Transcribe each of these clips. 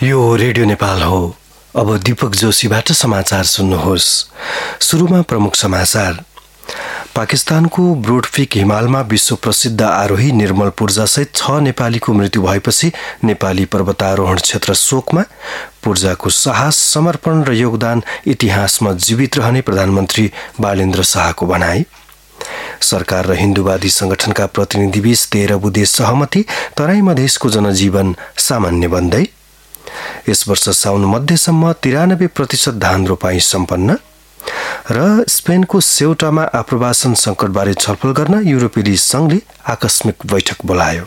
यो रेडियो नेपाल हो। अब दीपक जोशीबाट समाचार सुन्नुहोस्। सुरुमा प्रमुख समाचार। पाकिस्तानको ब्रोडफिक हिमालमा विश्व प्रसिद्ध आरोही निर्मल पूर्जासहित 6 नेपालीको मृत्यु भएपछि नेपाली पर्वतारोहण क्षेत्र शोकमा। पूर्जाको साहस, समर्पण र योगदान इतिहासमा जीवित रहने प्रधानमन्त्री बालेन्द्र शाहको भनाई। सरकार र हिन्दूवादी संगठनका प्रतिनिधिबीच 13 बुँदे सहमति, तराई मधेसको जनजीवन सामान्य बन्दै। यस वर्ष साउन मध्यसम्म 93% धान रोपाई सम्पन्न। र स्पेनको सेउटामा आप्रवासन संकटबारे छलफल गर्न युरोपेली संघले आकस्मिक बैठक बोलायो।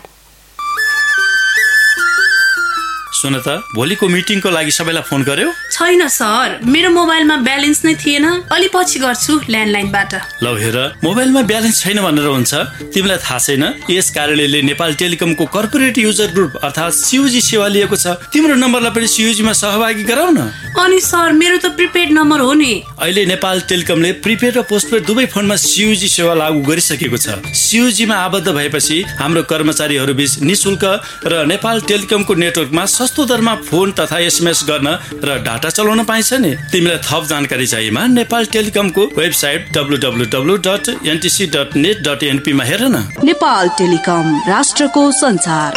सुन त, भोलिको मिटिङको लागि सबैलाई फोन गर्यो? छैन सर, मेरो मोबाइलमा ब्यालेन्स नै थिएन। अलि पछि गर्छु ल्यान्डलाइनबाट। लौ हेर, मोबाइलमा ब्यालेन्स छैन भनेर हुन्छ? तिमीलाई थाहा छैन? यस कार्यालयले नेपाल टेलिकमको कर्पोरेट युजर ग्रुप अर्थात् सीयूजी सेवा लिएको छ। तिम्रो नम्बरलाई पनि सीयूजीमा सहभागी गराउ न। अनि सर, मेरो त प्रिपेड नम्बर हो नि। अहिले नेपाल टेलिकमले प्रिपेड र पोस्टपेड दुवै फोनमा सीयूजी सेवा लागू गरिसकेको छ। सीयूजीमा आबद्ध भएपछि हाम्रो कर्मचारीहरू बीच निशुल्क र नेपाल टेलिकमको नेटवर्कमा सस्तो दरमा फोन तथा एसएमएस गर्न र डाटा चलाउन पाइन्छ नि। तिमीलाई थप जानकारी चाहिएमा नेपाल टेलिकमको वेबसाइट www.ntc.net.np मा हेर न। नेपाल टेलिकम, राष्ट्रको संचार।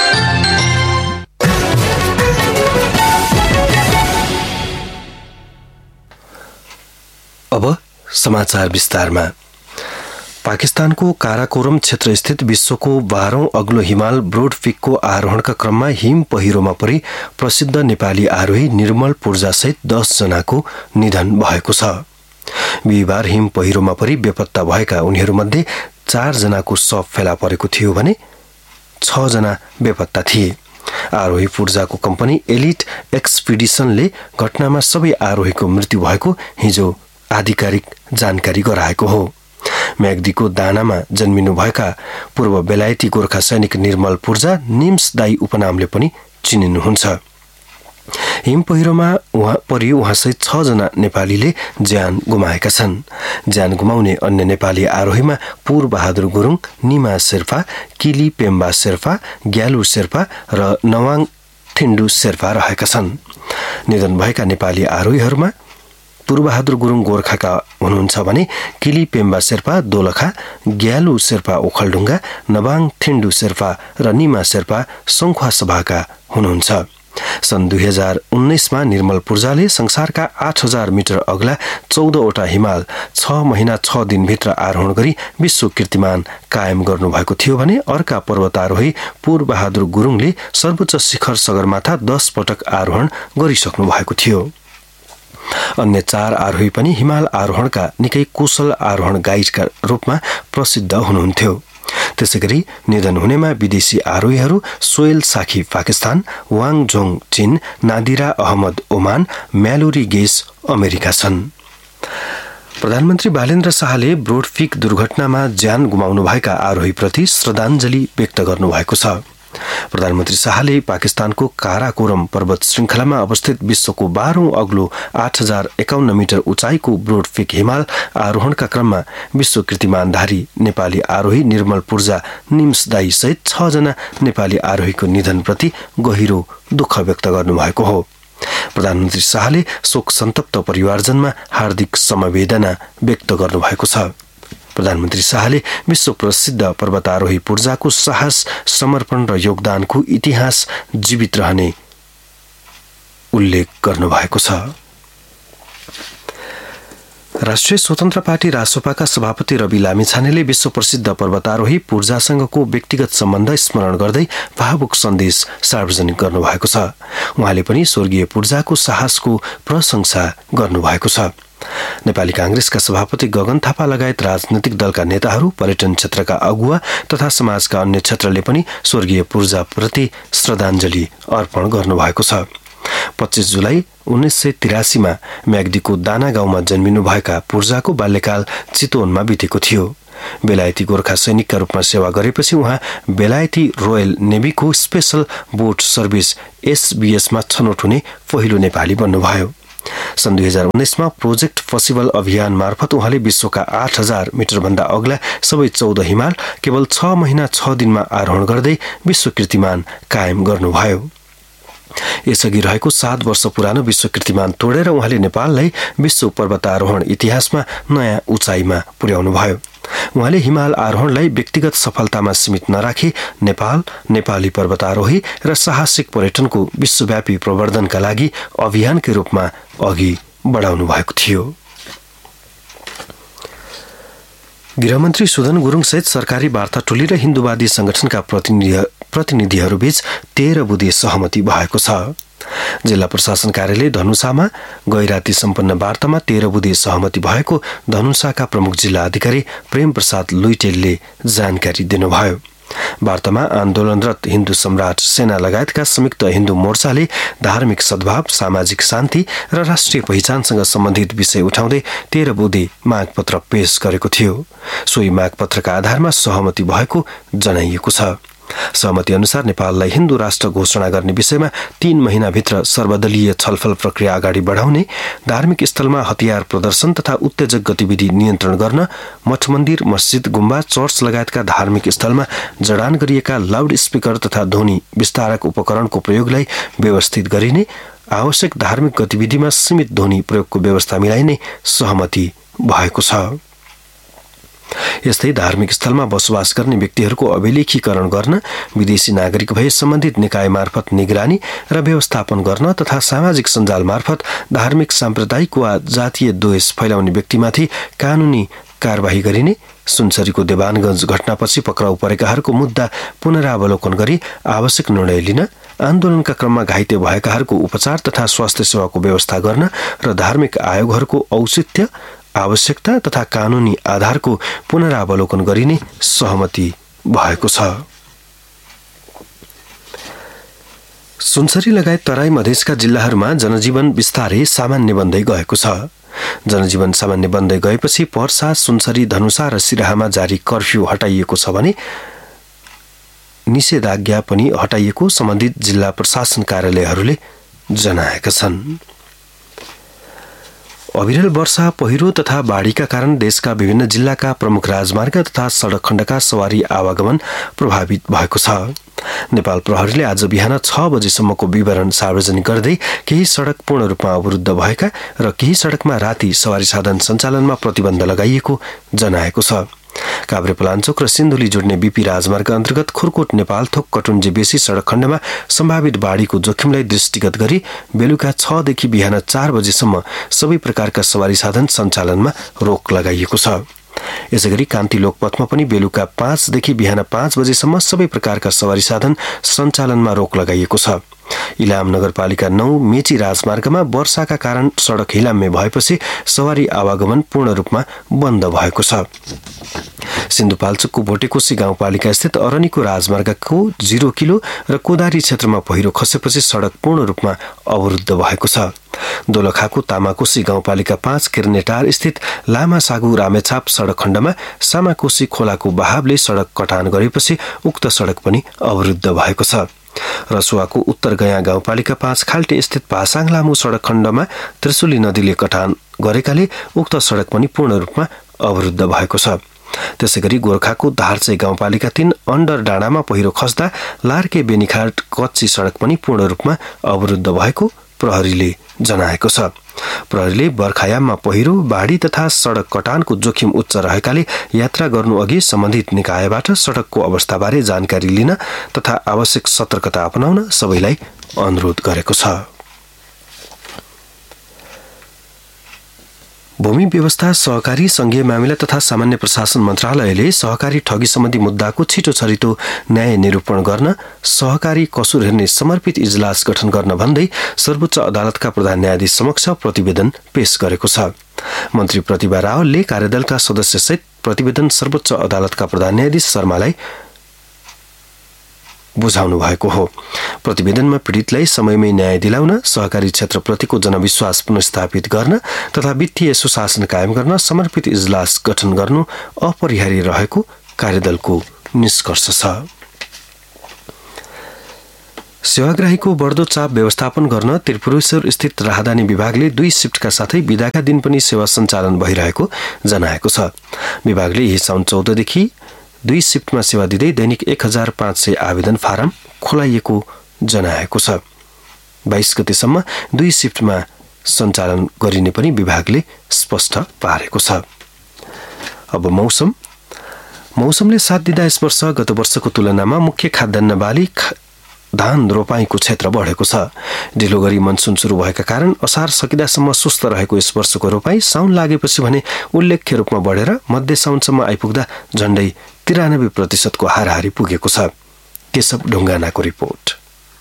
अब समाचार विस्तारमा। पाकिस्तानको काराकोरम क्षेत्र स्थित विश्वको 12औं अग्लो हिमाल ब्रोडफिकको आरोहणका क्रममा हिम पहिरोमा परि प्रसिद्ध नेपाली आरोही निर्मल पूर्जासहित 10 जनाको निधन भएको छ। बिहिबार हिम पहिरोमा परि बेपत्ता भएका उनीहरूमध्ये 4 जनाको शव फेला परेको थियो भने 6 जना बेपत्ता थिए। आरोही पूर्जाको कम्पनी एलिट एक्सपिडिसनले घटनामा सबै आरोहीको मृत्यु भएको हिजो आधिकारिक जानकारी गराएको हो। म्याग्दीको दानामा जन्मिनुभएका पूर्व बेलायती गोर्खा सैनिक निर्मल पूर्जा निम्स दाई उपनामले पनि चिनिनुहुन्छ। हिम पहिरोमा उहाँसहित 6 जना नेपालीले ज्यान गुमाएका छन्। ज्यान गुमाउने अन्य नेपाली आरोहीमा पूर बहादुर गुरुङ, निमा शेर्पा, किली पेम्बा शेर्पा, ग्यालु शेर्पा र नवाङ थिन्डु शेर्पा रहेका छन्। निधन भएका नेपाली आरोहीहरूमा पूर्वबहादुर गुरुङ गोर्खाका हुनुहुन्छ भने किली पेम्बा शेर्पा दोलखा, ग्यालु शेर्पा ओखलढुङ्गा, नबाङ थिन्डु शेर्पा र निमा शेर्पा सङ्खुवा सभाका हुनुहुन्छ। सन् 2019मा निर्मल पूर्जाले संसारका 8000 मिटर अग्ला 14वटा हिमाल 6 महिना 6 दिनभित्र आरोहण गरी विश्व कीर्तिमान कायम गर्नुभएको थियो भने अर्का पर्वतारोही पूर्वबहादुर गुरुङले सर्वोच्च शिखर सगरमाथा 10 पटक आरोहण गरिसक्नु भएको थियो। अन्य 4 आरोही पनि हिमाल आरोहणका निकै कुशल आरोहण गाइडका रूपमा प्रसिद्ध हुनुहुन्थ्यो। त्यसैगरी निधन हुनेमा विदेशी आरोहीहरू सोयल साखी पाकिस्तान, वाङ जोङ चीन, Nadira Ahmad Oman, म्यालोरी guess America छन्। प्रधानमन्त्री बालेन्द्र शाहले ब्रोडफिक दुर्घटनामा ज्यान गुमाउनुभएका आरोहीप्रति श्रद्धाञ्जली व्यक्त गर्नुभएको छ। प्रधानमन्त्री शाहले पाकिस्तानको काराकोरम पर्वत श्रृङ्खलामा अवस्थित विश्वको 12औं अग्लो 8051 मिटर उचाइको ब्रोडफिक हिमाल आरोहणका क्रममा विश्व कीर्तिमानधारी नेपाली आरोही निर्मल पूर्जा निम्स दाई सहित 6 जना नेपाली आरोहीको निधनप्रति गहिरो दुःख व्यक्त गर्नुभएको हो। प्रधानमन्त्री शाहले शोक सन्तप्त परिवारजनमा हार्दिक समवेदना व्यक्त गर्नुभएको छ। प्रधानमन्त्री शाहले विश्व प्रसिद्ध पर्वतारोही पूर्जाको साहस, समर्पण र योगदानको इतिहास जीवित रहने उल्लेख गर्नुभएको छ। राष्ट्रिय स्वतन्त्र पार्टी रासोपाका सभापति रवि लामिछानेले विश्व प्रसिद्ध पर्वतारोही पूर्जासँगको व्यक्तिगत सम्बन्ध स्मरण गर्दै भावुक सन्देश सार्वजनिक गर्नुभएको छ। उहाँले पनि स्वर्गीय पूर्जाको साहसको प्रशंसा गर्नुभएको छ। नेपाली कांग्रेसका सभापति गगन थापा लगायत राजनैतिक दलका नेताहरू, पर्यटन क्षेत्रका अगुवा तथा समाजका अन्य क्षेत्रले पनि स्वर्गीय पूर्जाप्रति श्रद्धाञ्जली अर्पण गर्नुभएको छ। 25 जुलाई 1983मा म्याग्दीको दाना गाउँमा जन्मिनुभएका पूर्जाको बाल्यकाल चितवनमा बितेको थियो। बेलायती गोर्खा सैनिकका रूपमा सेवा गरेपछि उहाँ बेलायती रोयल नेभीको स्पेशल बोट सर्भिस एसबीएसमा छनौट हुने पहिलो नेपाली बन्नुभयो। सन् 2019मा प्रोजेक्ट पसिबल अभियान मार्फत उहाँले विश्वका 8000 मिटरभन्दा अग्ला सबै 14 हिमाल केवल 6 महिना 6 दिनमा आरोहण गर्दै विश्व कीर्तिमान कायम गर्नुभयो। यसअघि रहेको 7 वर्ष पुरानो विश्व कीर्तिमान तोडेर उहाँले नेपाललाई विश्व पर्वतारोहण इतिहासमा नयाँ उचाइमा पुर्याउनुभयो। उहाँले हिमाल आरोहणलाई व्यक्तिगत सफलतामा सीमित नराखी नेपाल, नेपाली पर्वतारोही र साहसिक पर्यटनको विश्वव्यापी प्रवर्धनका लागि अभियानकै रूपमा अघि बढाउनु भएको थियो। गृहमन्त्री सुदन गुरुङसहित सरकारी वार्ता टोली र हिन्दूवादी संगठनका प्रतिनिधिहरूबीच 13 बुँदे सहमति भएको छ। जिल्ला प्रशासन कार्यालय धनुषामा गैराती सम्पन्न वार्तामा 13 बुँदे सहमति भएको धनुषाका प्रमुख जिल्ला अधिकारी प्रेम प्रसाद लुइटेलले जानकारी दिनुभयो। वार्तामा आन्दोलनरत हिन्दू सम्राट सेना लगायतका संयुक्त हिन्दू मोर्चाले धार्मिक सद्भाव, सामाजिक शान्ति र राष्ट्रिय पहिचानसँग सम्बन्धित विषय उठाउँदै 13 बुँदे मागपत्र पेश गरेको थियो। सोही मागपत्रका आधारमा सहमति भएको जनाइएको छ। सहमति अनुसार नेपाललाई हिन्दू राष्ट्र घोषणा गर्ने विषयमा 3 महिनाभित्र सर्वदलीय छलफल प्रक्रिया अगाडि बढाउने, धार्मिक स्थलमा हतियार प्रदर्शन तथा उत्तेजक गतिविधि नियन्त्रण गर्न, मठ मन्दिर, मस्जिद, गुम्बा, चर्च लगायतका धार्मिक स्थलमा जडान गरिएका लाउड स्पिकर तथा ध्वनि विस्तारक उपकरणको प्रयोगलाई व्यवस्थित गरिने, आवश्यक धार्मिक गतिविधिमा सीमित ध्वनि प्रयोगको व्यवस्था मिलाइने सहमति भएको छ। यस्तै धार्मिक स्थलमा बसोबास गर्ने व्यक्तिहरूको अभिलेखीकरण गर्न, विदेशी नागरिक भए सम्बन्धित निकाय मार्फत निगरानी र व्यवस्थापन गर्न तथा सामाजिक सञ्जाल मार्फत धार्मिक, साम्प्रदायिक वा जातीय द्वेष फैलाउने व्यक्तिमाथि कानुनी कारबाही गरिने, सुनसरीको देवानगञ्ज घटनापछि पक्राउ परेकाहरूको मुद्दा पुनरावलोकन गरी आवश्यक निर्णय लिन, आन्दोलनका क्रममा घाइते भएकाहरूको उपचार तथा स्वास्थ्य सेवाको व्यवस्था गर्न र धार्मिक आयोगहरूको औचित्य, आवश्यकता तथा कानुनी आधारको पुनरावलोकन गरिने सहमति भएको छ। सुनसरी लगायत तराई मधेसका जिल्लाहरूमा जनजीवन बिस्तारै सामान्य बन्दै गएको छ। जनजीवन सामान्य बन्दै गएपछि पर्सा, सुनसरी, धनुषा र सिराहामा जारी कर्फ्यू हटाइएको छ भने निषेधाज्ञा पनि हटाइएको सम्बन्धित जिल्ला प्रशासन कार्यालयहरूले जनाएका छन्। अविरल वर्षा, पहिरो तथा बाढीका कारण देशका विभिन्न जिल्लाका प्रमुख राजमार्ग तथा सडक खण्डका सवारी आवागमन प्रभावित भएको छ। नेपाल प्रहरीले आज बिहान 6 बजेसम्मको विवरण सार्वजनिक गर्दै केही सडक पूर्ण रूपमा अवरुद्ध भएका र केही सडकमा राति सवारी साधन सञ्चालनमा प्रतिबन्ध लगाइएको जनाएको छ। काभ्रेपलाञ्चोक र सिन्धुली जोड्ने बीपी राजमार्ग अन्तर्गत खुरकोट नेपालथोक कटुन्जे बेसी सडक खण्डमा सम्भावित बाढीको जोखिमलाई दृष्टिगत गरी बेलुका 6 देखि बिहान 4 बजेसम्म सबै प्रकारका सवारी साधन सञ्चालनमा रोक लगाइएको छ। यसैगरी कान्ति लोकपथमा पनि बेलुका 5 देखि बिहान 5 बजेसम्म सबै प्रकारका सवारी साधन सञ्चालनमा रोक लगाइएको छ। इलाम नगरपालिका 9 मेची राजमार्गमा वर्षाका कारण सडक हिलाम्य भएपछि सवारी आवागमन पूर्ण रूपमा बन्द भएको छ। सिन्धुपाल्चोकको भोटेकोशी गाउँपालिका स्थित अरनीको राजमार्गको 0 किलो र कोदारी क्षेत्रमा पहिरो खसेपछि सडक पूर्ण रूपमा अवरुद्ध भएको छ। दोलखाको तामाकोशी गाउँपालिका 5 किर्नेटार स्थित लामा सागु रामेछाप सडक खण्डमा सामाकोशी खोलाको बहावले सडक कटान गरेपछि उक्त सडक पनि अवरुद्ध भएको छ। रसुवाको उत्तर गया गाउँपालिका 5 खाल्टे स्थित पासाङ लामो सडक खण्डमा त्रिशुली नदीले कटान गरेकाले उक्त सडक पनि पूर्ण रूपमा अवरुद्ध भएको छ। त्यसैगरी गोर्खाको धारचै गाउँपालिका 3 अन्डर डाँडामा पहिरो खस्दा लार्के बेनीघाट कच्ची सडक पनि पूर्ण रूपमा अवरुद्ध भएको प्रहरीले जनाएको छ। प्रहरीले बर्खायाममा पहिरो, बाढी तथा सडक कटानको जोखिम उच्च रहेकाले यात्रा गर्नु अघि सम्बन्धित निकायबाट सडकको अवस्थाबारे जानकारी लिन तथा आवश्यक सतर्कता अपनाउन सबैलाई अनुरोध गरेको छ। भूमि व्यवस्था, सहकारी, संघीय मामिला तथा सामान्य प्रशासन मन्त्रालयले सहकारी ठगी सम्बन्धी मुद्दाको छिटो छरितो न्याय निरूपण गर्न सहकारी कसुर हेर्ने समर्पित इजलास गठन गर्न भन्दै सर्वोच्च अदालतका प्रधान न्यायाधीश समक्ष प्रतिवेदन पेश गरेको छ। मन्त्री प्रतिभा रावलले कार्यदलका सदस्यसहित प्रतिवेदन सर्वोच्च अदालतका प्रधान न्यायाधीश शर्मालाई बुझाउनु भएको हो। प्रतिवेदनमा पीडितलाई समयमै न्याय दिलाउन, सहकारी क्षेत्रप्रतिको जनविश्वास पुनर्स्थापित गर्न तथा वित्तीय सुशासन कायम गर्न समर्पित इजलास गठन गर्नु अपरिहार्य रहेको कार्यदलको निष्कर्ष छ। सेवाग्राहीको बढ्दो चाप व्यवस्थापन गर्न त्रिपुरेश्वर स्थित राहदानी विभागले 2 शिफ्टका साथै बिदाका दिन पनि सेवा सञ्चालन भइरहेको जनाएको छ। विभागले यही साउन 14 देखि 2 शिफ्टमा सेवा दिँदै दैनिक 1500 आवेदन फारम खोलाइएको जनाएको छ। 22 गतेसम्म 2 शिफ्टमा सञ्चालन गरिने पनि विभागले स्पष्ट पारेको छ। अब मौसमले साथ दिँदा यस वर्ष गत वर्षको तुलनामा मुख्य खाद्यान्न बाली धान रोपाईँको क्षेत्र बढेको छ। ढिलो गरी मनसुन सुरु भएका कारण असार सकिदासम्म सुस्त रहेको यस वर्षको रोपाईँ साउन लागेपछि भने उल्लेख्य रूपमा बढेर मध्य साउनसम्म आइपुग्दा झण्डै 93% हाराहारी पुगेको छ। केशव ढुङ्गानाको रिपोर्ट।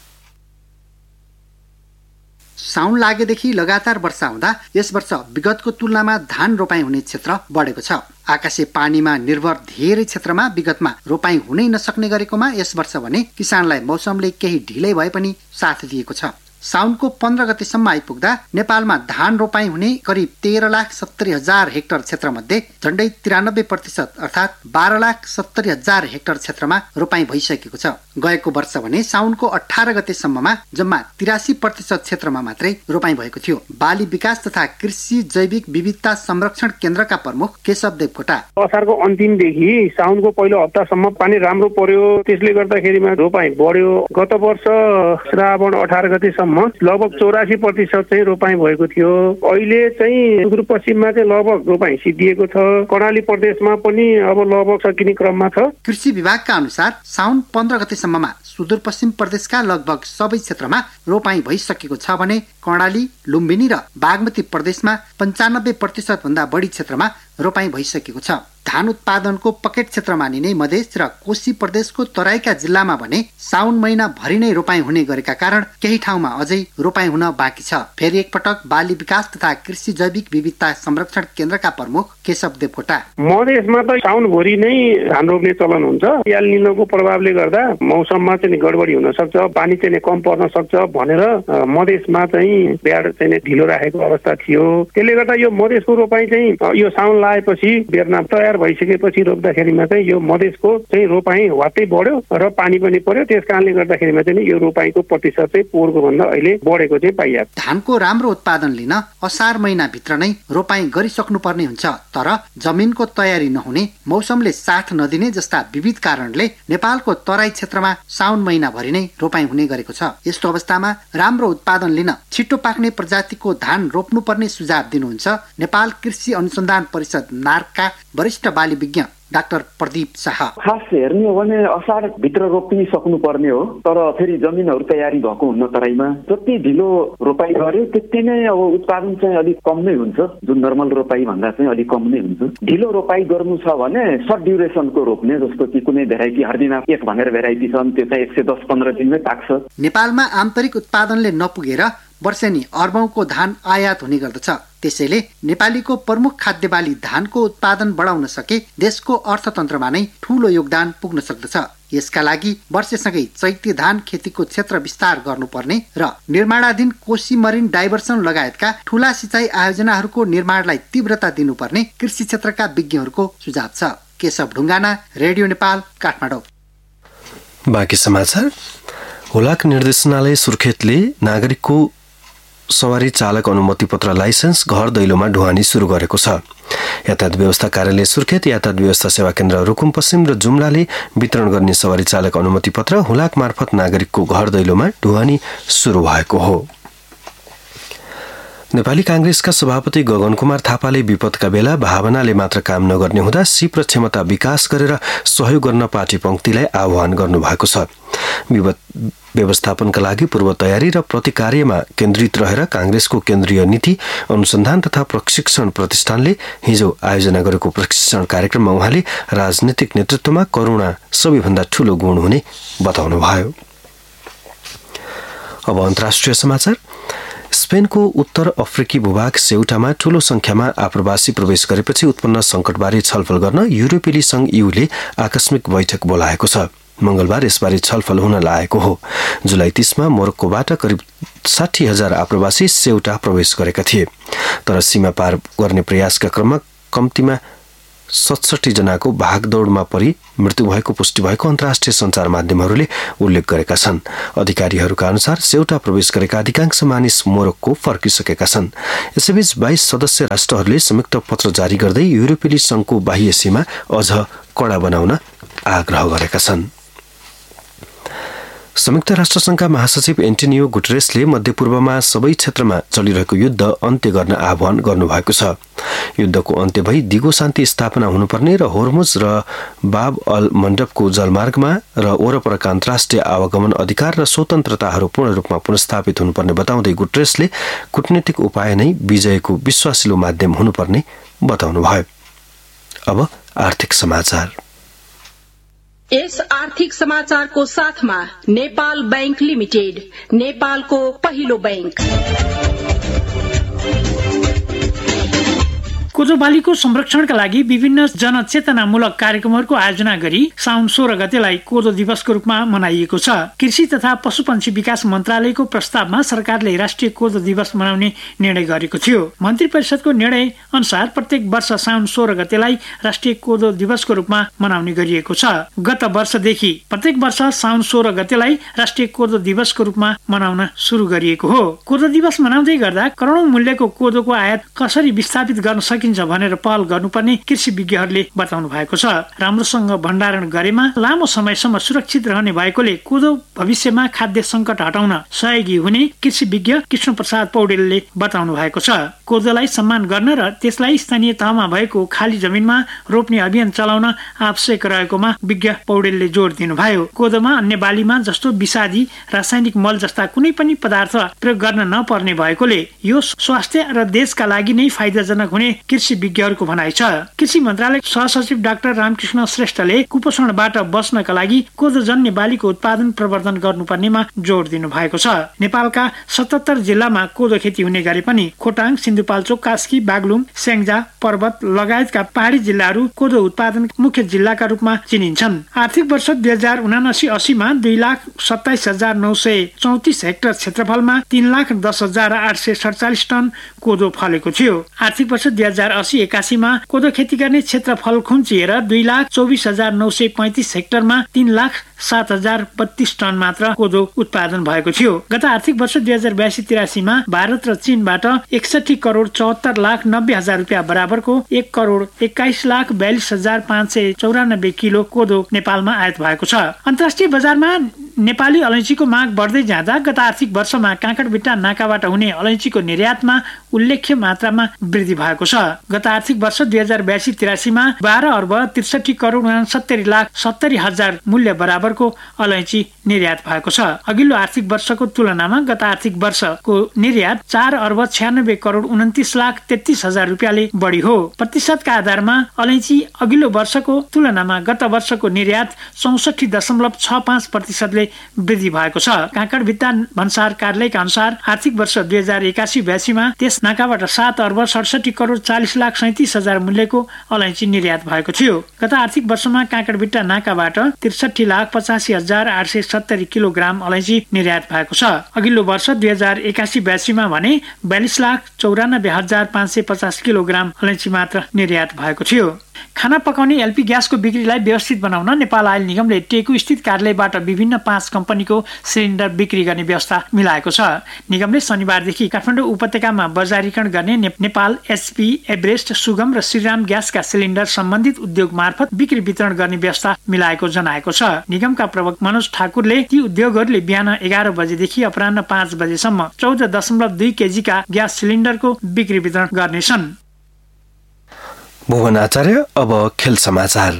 साउन लागेदेखि लगातार वर्षा हुँदा यस वर्ष विगतको तुलनामा धान रोपाईँ हुने क्षेत्र बढेको छ। आकाशे पानीमा निर्भर धेरै क्षेत्रमा विगतमा रोपाईँ हुनै नसक्ने गरेकोमा यस वर्ष भने किसानलाई मौसमले केही ढिलै भए पनि साथ दिएको छ। साउनको 15 गतेसम्म आइपुग्दा नेपालमा धान रोपाईँ हुने करिब 13,70,000 हेक्टर क्षेत्रमध्ये झण्डै 93% अर्थात् 12,70,000 हेक्टर क्षेत्रमा रोपाईँ भइसकेको छ। गएको वर्ष भने साउनको 18 गतेसम्ममा जम्मा 83% क्षेत्रमा मात्रै रोपाईँ भएको थियो। बाली विकास तथा कृषि जैविक विविधता संरक्षण केन्द्रका प्रमुख केशव देवकोटा असारको अन्तिमदेखि साउनको पहिलो हप्तासम्म पानी राम्रो पर्यो, त्यसले गर्दाखेरिमा रोपाईँ बढ्यो। गत वर्ष श्रावण 18 गतेसम्म लगभग 84% चाहिँ रोपाईँ भएको थियो। अहिले चाहिँ सुदूरपश्चिममा चाहिँ लगभग रोपाईँ सिद्धिएको छ। कर्णाली प्रदेशमा पनि अब लगभग सकिने क्रममा छ। कृषि विभागका अनुसार साउन 15 गतेसम्ममा सुदूरपश्चिम प्रदेशका लगभग सबै क्षेत्रमा रोपाईँ भइसकेको छ भने कर्णाली, लुम्बिनी र बागमती प्रदेशमा 95% भन्दा बढी क्षेत्रमा रोपाईँ भइसकेको छ। धान उत्पादनको पकेट क्षेत्र मानिने मधेस र कोशी प्रदेशको तराईका जिल्लामा भने साउन महिना भरि नै रोपाईँ हुने गरेका कारण केही ठाउँमा अझै रोपाईँ हुन बाँकी छ। फेरि एकपटक बाली विकास तथा कृषि जैविक विविधता संरक्षण केन्द्रका प्रमुख केशव देवकोटा मधेसमा त साउनभरि नै धान रोप्ने चलन हुन्छ। एल निनोको प्रभावले गर्दा मौसममा चाहिँ गडबडी हुन सक्छ, पानी चाहिँ कम पर्न सक्छ भनेर मधेसमा चाहिँ ब्याड चाहिँ ढिलो राखेको अवस्था थियो। त्यसले गर्दा यो मधेसको रोपाईँ चाहिँ यो साउन लागेपछि बेर्ना तयार भइसकेपछि रोप्दाखेरिमा चाहिँ यो मधेसको चाहिँ रोपाईँ वात्तै बढ्यो र पानी पनि पर्यो। त्यस कारणले गर्दाखेरिमा चाहिँ यो रोपाईँको प्रतिशत चाहिँ पोहोरको भन्दा अहिले बढेको चाहिँ पाइएको। धानको राम्रो उत्पादन लिन असार महिनाभित्र नै रोपाईँ गरिसक्नु पर्ने हुन्छ। तर जमिनको तयारी नहुने, मौसमले साथ नदिने जस्ता विविध कारणले नेपालको तराई क्षेत्रमा साउन महिनाभरि नै रोपाईँ हुने गरेको छ। यस्तो अवस्थामा राम्रो उत्पादन लिन छिटो पाक्ने प्रजातिको धान रोप्नुपर्ने सुझाव दिनुहुन्छ नेपाल कृषि अनुसन्धान परिषद नार्कका वरिष्ठ बाली विज्ञ डाक्टर प्रदीप शाह। खास हेर्ने हो भने असार भित्र रोप्न सक्नु पर्ने हो, तर फेरि जमिनहरू तयारी भएको हुन्न। तराईमा जति ढिलो रोपाई गर्यो त्यति नै अब उत्पादन चाहिँ अलिक कम नै हुन्छ। जुन नर्मल रोपाई भन्दा चाहिँ अलिक कम नै हुन्छ। ढिलो रोपाई गर्नु छ भने सर्ट ड्युरेसनको रोप्ने, जस्तो कि कुनै भेराइटी हर्दिना 1 भनेर भेराइटी छन्, त्यो चाहिँ 110-15 दिनमै पाक्छ। नेपालमा आन्तरिक उत्पादनले नपुगेर वर्षेनी अर्बौंको धान आयात हुने गर्दछ। त्यसैले नेपालीको प्रमुख खाद्य बाली धानको उत्पादन बढाउन सके देशको अर्थतन्त्रमा नै ठूलो योगदान पुग्न सक्दछ। यसका लागि वर्षेसँगै चैते धान खेतीको क्षेत्र विस्तार गर्नुपर्ने र निर्माणाधीन कोशी मरिन डाइभर्सन लगायतका ठूला सिँचाइ आयोजनाहरूको निर्माणलाई तीव्रता दिनुपर्ने कृषि क्षेत्रका विज्ञहरूको सुझाव छ। केशव ढुङ्गाना, रेडियो नेपाल, काठमाडौँ। बाँकी समाचार। हुलाक निर्देशनालय सुर्खेतले नागरिकको सवारी चालक अनुमति पत्र लाइसेन्स घर दैलोमा ढुवानी सुरु गरेको छ। यातायात व्यवस्था कार्यालय सुर्खेत, यातायात व्यवस्था सेवा केन्द्र रुकुम पश्चिम र जुम्लाले वितरण गर्ने सवारी चालक अनुमति पत्र हुलाक मार्फत नागरिकको घर दैलोमा ढुवानी सुरु भएको हो। नेपाली कांग्रेसका सभापति गगन कुमार थापाले विपदका बेला भावनाले मात्र काम नगर्ने हुँदा सिप र क्षमता विकास गरेर सहयोग गर्न पार्टी पंक्तिलाई आह्वान गर्नुभएको छ। विपद व्यवस्थापनका लागि पूर्व तयारी र प्रतिकार्यमा केन्द्रित रहेर कांग्रेसको केन्द्रीय नीति अनुसन्धान तथा प्रशिक्षण प्रतिष्ठानले हिजो आयोजना गरेको प्रशिक्षण कार्यक्रममा उहाँले राजनीतिक नेतृत्वमा करुणा सबैभन्दा ठूलो गुण हुने बताउनुभयो। अब अन्तर्राष्ट्रिय समाचार। स्पेनको उत्तर अफ्रिकी भूभाग सेउटामा ठूलो संख्यामा आप्रवासी प्रवेश गरेपछि उत्पन्न संकटबारे छलफल गर्न युरोपेली संघ ईयूले आकस्मिक बैठक बोलाएको छ। मंगलबार यसबारे छलफल हुन लागेको हो। जुलाई 30 मा मोरक्कोबाट करिब 60,000 आप्रवासी सेउटा प्रवेश गरेका थिए, तर सीमा पार गर्ने प्रयासका क्रममा कम्तीमा 67 जनाको भागदौडमा परि मृत्यु भएको पुष्टि भएको अन्तर्राष्ट्रिय सञ्चार माध्यमहरूले उल्लेख गरेका छन्। अधिकारीहरूका अनुसार सेउटा प्रवेश गरेका अधिकांश मानिस मोरक्को फर्किसकेका छन्। यसैबीच 22 सदस्य राष्ट्रहरूले संयुक्त पत्र जारी गर्दै युरोपेली संघको बाह्य सीमा अझ कडा बनाउन आग्रह गरेका छन्। संयुक्त राष्ट्रसङ्घका महासचिव एन्टोनियो गुटेरेसले मध्यपूर्वमा सबै क्षेत्रमा चलिरहेको युद्ध अन्त्य गर्न आह्वान गर्नुभएको छ। युद्धको अन्त्य भई दिगो शान्ति स्थापना हुनुपर्ने र होर्मुज र बाब अल मण्डपको जलमार्गमा र वरपरका अन्तर्राष्ट्रिय आवागमन अधिकार र स्वतन्त्रताहरू पूर्ण रूपमा पुनर्स्थापित हुनुपर्ने बताउँदै गुटेरेसले कूटनीतिक उपाय नै विजयको विश्वासिलो माध्यम हुनुपर्ने बताउनुभयो। अब आर्थिक समाचार। यस आर्थिक समाचारको साथमा नेपाल बैंक लिमिटेड, नेपालको पहिलो बैंक। कोदो बालीको संरक्षणका लागि विभिन्न जनचेतनामूलक कार्यक्रमहरूको आयोजना गरी साउन 16 गतेलाई कोदो दिवसको रूपमा मनाइएको छ। कृषि तथा पशुपन्छी विकास मन्त्रालयको प्रस्तावमा सरकारले राष्ट्रिय कोदो दिवस मनाउने निर्णय गरेको थियो। मन्त्री परिषदको निर्णय अनुसार प्रत्येक वर्ष साउन 16 गतेलाई राष्ट्रिय कोदो दिवसको रूपमा मनाउने गरिएको छ। गत वर्षदेखि प्रत्येक वर्ष साउन 16 गतेलाई राष्ट्रिय कोदो दिवसको रूपमा मनाउन सुरु गरिएको हो। कोदो दिवस मनाउँदै गर्दा करोडौं मूल्यको कोदोको आयात कसरी विस्थापित गर्न सकिन्छ भनेर पहल गर्नुपर्ने कृषि विज्ञहरूले बताउनु भएको छ। राम्रोसँग भण्डारण गरेमा लामो समयसम्म सुरक्षित रहने भएकोले कोदो भविष्यमा खाद्य संकट हटाउन सहयोगी हुने कृषि विज्ञ कृष्ण प्रसाद पौडेलले बताउनु भएको छ। कोदोलाई सम्मान गर्न र त्यसलाई स्थानीय तहमा भएको खाली जमिनमा रोप्ने अभियान चलाउन आवश्यक रहेकोमा विज्ञ पौडेलले जोड दिनुभयो। कोदोमा अन्य बालीमा जस्तो विषादी रासायनिक मल जस्ता कुनै पनि पदार्थ प्रयोग गर्न नपर्ने भएकोले यो स्वास्थ्य र देशका लागि नै फाइदाजनक हुने कृषि विज्ञहरूको भनाइ छ। कृषि मन्त्रालय सहसचिव डाक्टर रामकृष्ण श्रेष्ठले कुपोषणबाट बच्नका लागि कोदोजन्य बालीको उत्पादन प्रवर्धन गर्नुपर्नेमा जोड दिनु भएको छ। नेपालका 77 जिल्लामा कोदो खेती हुने गरे पनि खोटाङ, सिन्धुपाल्चोक, कास्की, बागलुङ, स्याङ्जा, पर्वत लगायतका पहाडी जिल्लाहरू कोदो उत्पादन मुख्य जिल्लाका रूपमा चिनिन्छन्। आर्थिक वर्ष 2079-80 मा 2,27,934 हेक्टर क्षेत्रफलमा 3,10,847 टन कोदो फलेको थियो। आर्थिक वर्ष 2080-81 मा कोदो खेती गर्ने क्षेत्रफल खुम्चिएर 2,24,935 हेक्टरमा 3,07,032 टन मात्र कोदो उत्पादन भएको थियो। गत आर्थिक वर्ष 2082-83 मा भारत र चीनबाट 61,74,90,000 रुपियाँ बराबरको 1,21,42,594 किलो कोदो नेपालमा आयात भएको छ। अन्तर्राष्ट्रिय बजारमा नेपाली अलैँचीको माग बढ्दै जाँदा गत आर्थिक वर्षमा काँकडभिट्टा नाकाबाट हुने अलैँचीको निर्यातमा उल्लेख्य मात्रामा वृद्धि भएको छ। गत आर्थिक वर्ष 2082-83 मा 12,63,69,70,70,000 मूल्य बराबरको अलैँची निर्यात भएको छ। अघिल्लो आर्थिक वर्षको तुलनामा गत आर्थिक वर्षको निर्यात 4,96,29,33,000 रुपियाँले बढी हो। प्रतिशतका आधारमा अलैँची अघिल्लो वर्षको तुलनामा गत वर्षको निर्यात 64.65%ले वृद्धि भएको छ। काँकडभिट्टा भन्सार कार्यालयका अनुसार आर्थिक वर्ष 2081-82 मा त्यस नाकाबाट 7,67,40,37,000 मूल्यको अलैँची निर्यात भएको थियो। गत आर्थिक वर्षमा काँकडभिट्टा नाकाबाट 63,85,870 किलोग्राम अलैँची निर्यात भएको छ। अघिल्लो वर्ष 2081-82 मा भने 42,94,550 किलोग्राम अलैँची मात्र निर्यात भएको थियो। खाना पकाउने एलपी ग्यासको बिक्रीलाई व्यवस्थित बनाउन नेपाल आयल निगमले टेकु स्थित कार्यालयबाट विभिन्न 5 कम्पनीको सिलिन्डर बिक्री गर्ने व्यवस्था मिलाएको छ। निगमले शनिबारदेखि काठमाडौँ उपत्यकामा बजारीकरण गर्ने नेपाल, एचपी, एभरेस्ट, सुगम र श्रीराम ग्यासका सिलिन्डर सम्बन्धित उद्योग मार्फत बिक्री वितरण गर्ने व्यवस्था मिलाएको जनाएको छ। निगमका प्रवक्ता मनोज ठाकुरले ती उद्योगहरूले बिहान 11 बजेदेखि अपराह्न 5 बजेसम्म 14.2 केजीका ग्यास सिलिन्डरको बिक्री वितरण गर्नेछन्। भुवन आचार्य। अब खेल समाचार।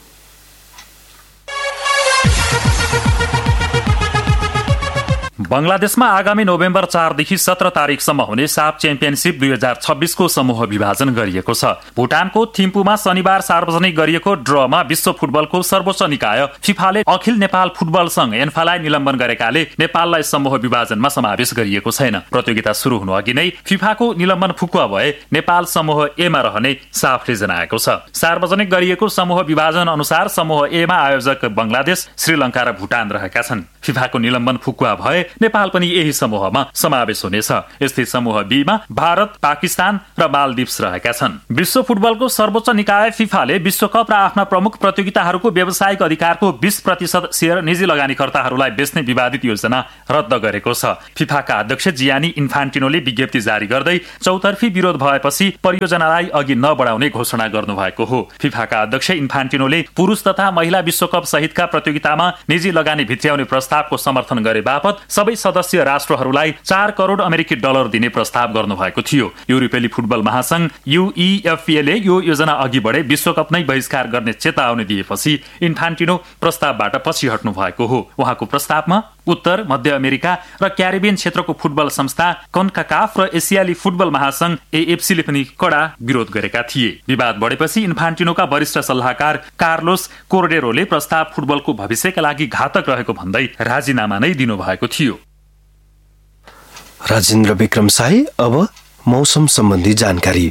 बंगलादेशमा आगामी नोभेम्बर 4 देखि 17 तारिकसम्म हुने साफ च्याम्पियनशिप 2026 को समूह विभाजन गरिएको छ। भुटानको थिम्पूमा शनिबार सार्वजनिक गरिएको ड्रमा विश्व फुटबलको सर्वोच्च निकाय फिफाले अखिल नेपाल फुटबल संघ एन्फालाई निलम्बन गरेकाले नेपाललाई समूह विभाजनमा समावेश गरिएको छैन। प्रतियोगिता सुरु हुनु अघि नै फिफाको निलम्बन फुकुवा भए नेपाल समूह ए मा रहने साफले जनाएको छ। सार्वजनिक गरिएको समूह विभाजन अनुसार समूह ए मा आयोजक बंगलादेश, श्रीलंका र भुटान रहेका छन्। फिफाको निलम्बन फुकुवा भए नेपाल पनि यही समूहमा समावेश हुनेछ। यस्तै समूह बी मा भारत, पाकिस्तान र मालदिप्स रहेका छन्। विश्व फुटबलको सर्वोच्च निकाय फिफाले विश्वकप र आफ्ना प्रमुख प्रतियोगिताहरूको व्यावसायिक अधिकारको 20% शेयर निजी लगानीकर्ताहरूलाई बेच्ने विवादित योजना रद्द गरेको छ। फिफाका अध्यक्ष जियानी इन्फान्टिनोले विज्ञप्ति जारी गर्दै चौतर्फी विरोध भएपछि परियोजनालाई अघि नबढाउने घोषणा गर्नुभएको हो। फिफाका अध्यक्ष इन्फान्टिनोले पुरुष तथा महिला विश्वकप सहितका प्रतियोगितामा निजी लगानी भित्र्याउने प्रस्तावको समर्थन गरे बापत सबै सदस्य राष्ट्रहरूलाई 4 करोड अमेरिकी डलर दिने प्रस्ताव गर्नुभएको थियो। युरोपेली फुटबल महासंघ UEFA ले यो योजना अघि बढे विश्वकप नै बहिष्कार गर्ने चेतावनी दिएपछि इन्फान्टिनो प्रस्तावबाट पछि हट्नु भएको हो। उहाँको प्रस्तावमा उत्तर, मध्य अमेरिका र क्यारिबियन क्षेत्रको फुटबल संस्था कन्काकाफ र एसियाली फुटबल महासंघ AFC ले पनि कडा विरोध गरेका थिए। विवाद बढेपछि इन्फान्टिनोका वरिष्ठ सल्लाहकार कार्लोस कोर्डेरोले प्रस्ताव फुटबलको भविष्यका लागि घातक रहेको भन्दै राजीनामा नै दिनुभएको थियो। राजेन्द्र विक्रम साई। अब मौसम सम्बन्धी जानकारी।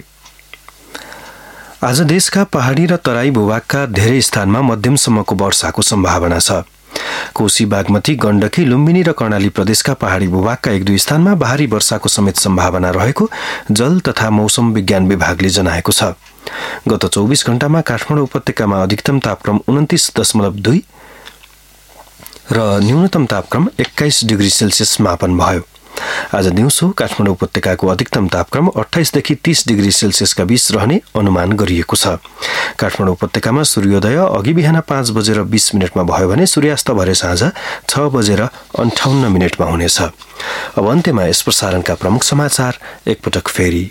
आज देशका पहाडी र तराई भूभागका धेरै स्थानमा मध्यमसम्मको वर्षाको सम्भावना छ। कोशी, बागमती, गण्डकी, लुम्बिनी र कर्णाली प्रदेशका पहाडी भूभागका 1-2 स्थानमा भारी वर्षाको समेत सम्भावना रहेको जल तथा मौसम विज्ञान विभागले जनाएको छ। गत 24 घण्टामा काठमाडौँ उपत्यकामा अधिकतम तापक्रम 29.2 र न्यूनतम तापक्रम 21 डिग्री सेल्सियस मापन भयो। आज दिउँसो काठमाडौँ उपत्यकाको अधिकतम तापक्रम 28 देखि 30 डिग्री सेल्सियसका बीच रहने अनुमान गरिएको छ। काठमाडौँ उपत्यकामा सूर्योदय अघि बिहान 5:20 भयो भने सूर्यास्त भरे साँझ 6:58 हुनेछ। अब अन्त्यमा यस प्रसारणका प्रमुख समाचार एकपटक फेरि।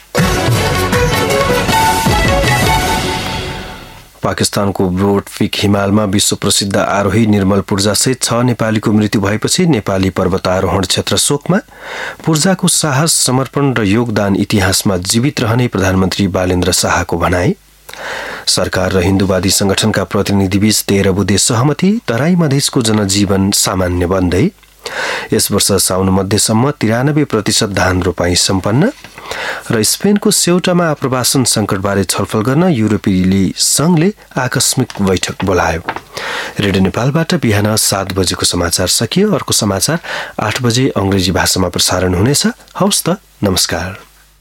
पाकिस्तानको ब्रोडफिक हिमालमा विश्व प्रसिद्ध आरोही निर्मल पूर्जासहित 6 नेपालीको मृत्यु भएपछि नेपाली पर्वतारोहण क्षेत्र शोकमा। पूर्जाको साहस, समर्पण र योगदान इतिहासमा जीवित रहने प्रधानमन्त्री बालेन्द्र शाहको भनाई। सरकार र हिन्दूवादी संगठनका प्रतिनिधिबीच 13 बुँदे सहमति। तराई मधेसको जनजीवन सामान्य बन्दै। यस वर्ष साउन मध्यसम्म 93% धान रोपाई सम्पन्न। र स्पेनको सेउटामा आप्रवासन सङ्कटबारे छलफल गर्न युरोपेली संघले आकस्मिक बैठक बोलायो। रेडियो नेपालबाट बिहान 7 बजेको समाचार सकियो। अर्को समाचार 8 बजे अंग्रेजी भाषामा प्रसारण हुनेछ। हवस् त, नमस्कार।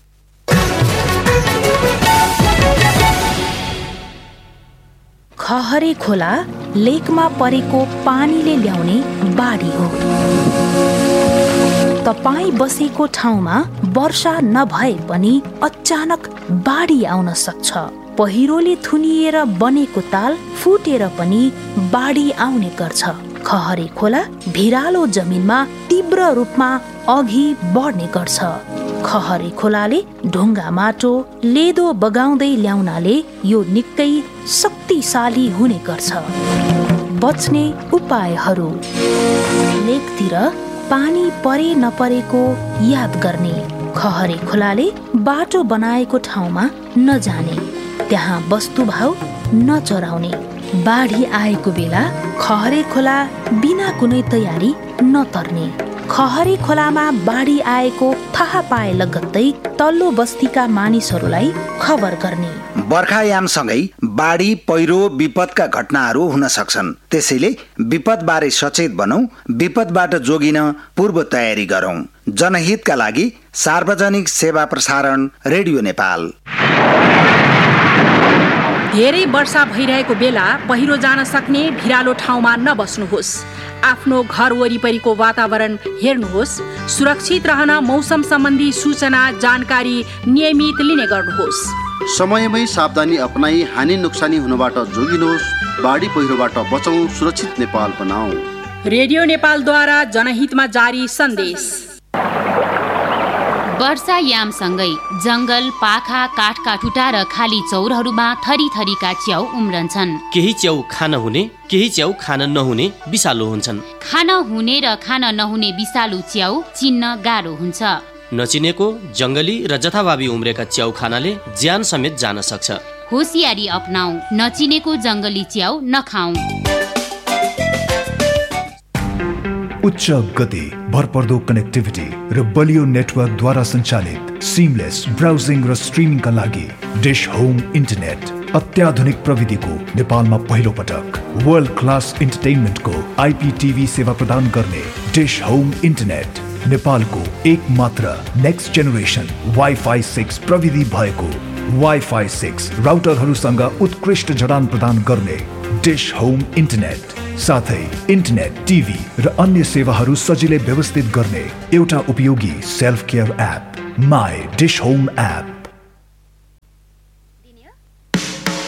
खहरे खोला लेकमा परेको पानीले ल्याउने बाढी हो। तपाई बसेको ठाउँमा वर्षा नभए पनि अचानक बाढी आउन सक्छ। पहिरोले थुनिएर बनेको ताल फुटेर पनि बाढी आउने गर्छ। खहरे खोला भिरालो जमिनमा तीव्र रूपमा अघि बढ्ने गर्छ। खहरे खोलाले ढुङ्गा माटो लेदो बगाउँदै ल्याउनाले यो निकै शक्तिशाली हुने गर्छ। बच्ने उपायहरू: लेकतिर पानी परे नपरेको याद गर्ने। खहरे खोलाले बाटो बनाएको ठाउँमा नजाने। त्यहाँ वस्तुभाव नचराउने। बाढी आएको बेला खहरे खोला बिना कुनै तयारी नतर्ने। खहरे खोलामा बाढी आएको थाहा पाए लगत्तै तल्लो बस्तीका मानिसहरूलाई खबर गर्ने। बर्खायामसँगै बाढी, पहिरो, विपदका घटनाहरू हुन सक्छन्। त्यसैले विपदबारे सचेत बनौं। विपदबाट जोगिन पूर्व तयारी गरौं। जनहितका लागि सार्वजनिक सेवा प्रसारण रेडियो नेपाल। धेरै वर्षा भइरहेको बेला पहिरो जान सक्ने भिरालो ठाउँमा नबस्नुहोस्। आफ्नो घर वरिपरिको वातावरण हेर्नुहोस्। सुरक्षित रहन मौसम सम्बन्धी सूचना जानकारी नियमित लिने गर्नुहोस्। समयमै सावधानी अपनाई हानि नोक्सानी हुनबाट जोगिनुहोस्। बाढी पहिरोबाट बचौं, सुरक्षित नेपाल बनाऊ। रेडियो नेपालद्वारा जनहितमा जारी सन्देश। वर्षायामसँगै जंगल, पाखा, काठका ठुटा र खाली चौरहरूमा थरी थरीका च्याउ उम्रन्छन्। केही च्याउ खान हुने, केही च्याउ खान नहुने विषालु हुन्छन्। खान हुने र खान नहुने विषालु च्याउ चिन्न गाह्रो हुन्छ। नचिनेको, जंगली र जथाभावी उम्रेका च्याउ खानाले ज्यान समेत जान सक्छ। होसियारी अपनाऊ। नचिनेको जंगली च्याउ नखाऊ। उच्च गति, भरपर्दो कनेक्टिभिटी र बलियो नेटवर्कद्वारा सञ्चालित सिमलेस ब्राउजिङ र स्ट्रिमिङका लागि डिश होम इन्टरनेट। अत्याधुनिक प्रविधिको नेपालमा पहिलो पटक वर्ल्ड क्लास इन्टरटेनमेन्टको IPTV सेवा प्रदान गर्ने डिश होम इन्टरनेट नेपालको एक मात्र नेक्स्ट जेनेरेसन वाइफाई 6 प्रविधि भएको वाइफाई 6 राउटरहरूसँग उत्कृष्ट जडान प्रदान गर्ने डिश होम इन्टरनेट, साथै इन्टरनेट, टिभी र अन्य सेवाहरू सजिलै व्यवस्थित गर्ने एउटा उपयोगी self care app my dish home app.